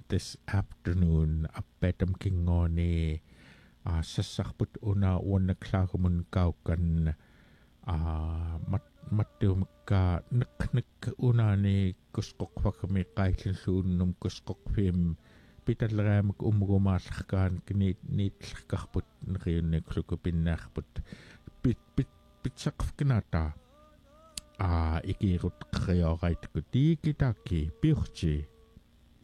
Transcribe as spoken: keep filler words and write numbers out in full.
this afternoon appetam kingoni uh, sasakput una una klagumun kaukan uh, mat matum ka nek nek una ni kuskok fakami kaisin sunnum kuskok film pitalram umrumalkan knit nit kahput nriune klukupinarput pit pit pitsakf knata a ikirut kreorait kuti kitaki pirchi